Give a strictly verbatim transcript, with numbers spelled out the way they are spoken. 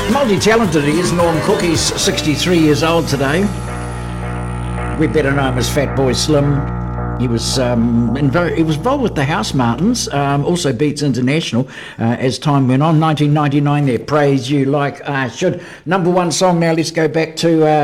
Multi-talented he is. Norm Cook, he's sixty-three years old today. We better know him as Fat Boy Slim. He was um, invo- he was involved with the House Martins, um, also Beats International uh, as time went on. nineteen ninety-nine there, Praise You Like I Should. Number one song now. Let's go back to... Uh,